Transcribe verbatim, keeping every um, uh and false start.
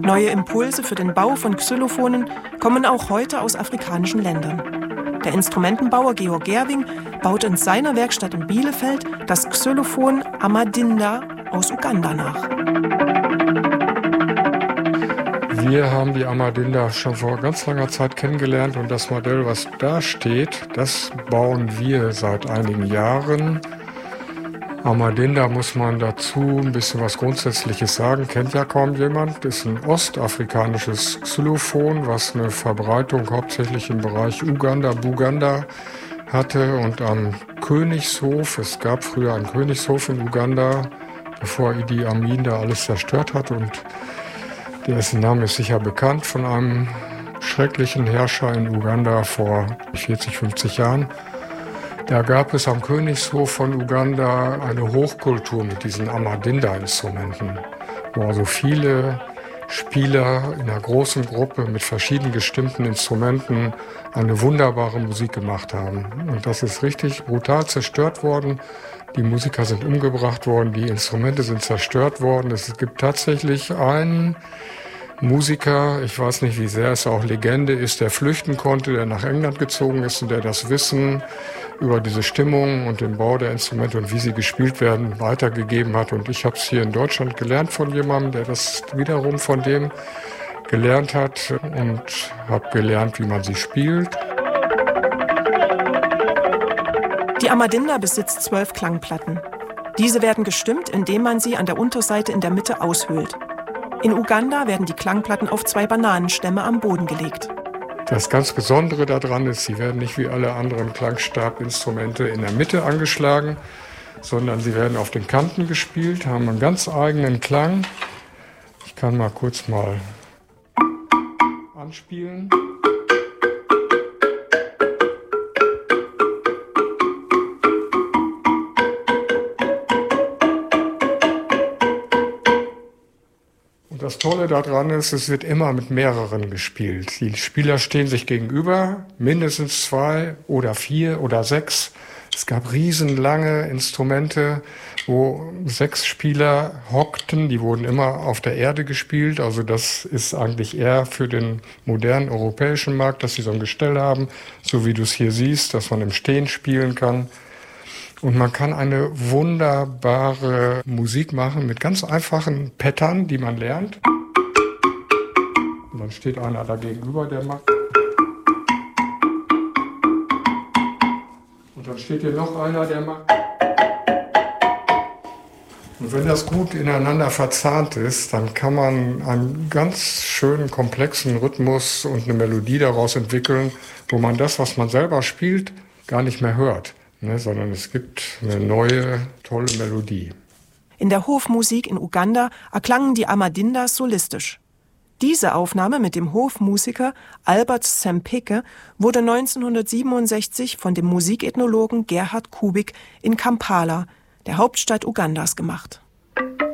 Neue Impulse für den Bau von Xylophonen kommen auch heute aus afrikanischen Ländern. Der Instrumentenbauer Georg Gerwing baut in seiner Werkstatt in Bielefeld das Xylophon Amadinda aus Uganda nach. Wir haben die Amadinda schon vor ganz langer Zeit kennengelernt und das Modell, was da steht, das bauen wir seit einigen Jahren. Amadinda muss man dazu ein bisschen was Grundsätzliches sagen, kennt ja kaum jemand. Das ist ein ostafrikanisches Xylophon, was eine Verbreitung hauptsächlich im Bereich Uganda, Buganda hatte und am Königshof, es gab früher einen Königshof in Uganda, bevor Idi Amin da alles zerstört hat und der Name ist sicher bekannt von einem schrecklichen Herrscher in Uganda vor vierzig, fünfzig Jahren. Da gab es am Königshof von Uganda eine Hochkultur mit diesen Amadinda-Instrumenten, wo also viele Spieler in einer großen Gruppe mit verschieden gestimmten Instrumenten eine wunderbare Musik gemacht haben. Und das ist richtig brutal zerstört worden. Die Musiker sind umgebracht worden, die Instrumente sind zerstört worden. Es gibt tatsächlich einen Musiker, ich weiß nicht, wie sehr es auch Legende ist, der flüchten konnte, der nach England gezogen ist und der das Wissen über diese Stimmung und den Bau der Instrumente und wie sie gespielt werden, weitergegeben hat. Und ich habe es hier in Deutschland gelernt von jemandem, der das wiederum von dem gelernt hat und habe gelernt, wie man sie spielt. Die Amadinda besitzt zwölf Klangplatten. Diese werden gestimmt, indem man sie an der Unterseite in der Mitte aushöhlt. In Uganda werden die Klangplatten auf zwei Bananenstämme am Boden gelegt. Das ganz Besondere daran ist, sie werden nicht wie alle anderen Klangstabinstrumente in der Mitte angeschlagen, sondern sie werden auf den Kanten gespielt, haben einen ganz eigenen Klang. Ich kann mal kurz mal anspielen. Das Tolle daran ist, es wird immer mit mehreren gespielt. Die Spieler stehen sich gegenüber, mindestens zwei oder vier oder sechs. Es gab riesenlange Instrumente, wo sechs Spieler hockten. Die wurden immer auf der Erde gespielt. Also das ist eigentlich eher für den modernen europäischen Markt, dass sie so ein Gestell haben, so wie du es hier siehst, dass man im Stehen spielen kann. Und man kann eine wunderbare Musik machen mit ganz einfachen Pattern, die man lernt. Und dann steht einer da gegenüber, der macht. Und dann steht hier noch einer, der macht. Und wenn das gut ineinander verzahnt ist, dann kann man einen ganz schönen, komplexen Rhythmus und eine Melodie daraus entwickeln, wo man das, was man selber spielt, gar nicht mehr hört. Ne, sondern es gibt eine neue, tolle Melodie. In der Hofmusik in Uganda erklangen die Amadindas solistisch. Diese Aufnahme mit dem Hofmusiker Albert Sempeke wurde neunzehnhundertsiebenundsechzig von dem Musikethnologen Gerhard Kubik in Kampala, der Hauptstadt Ugandas, gemacht.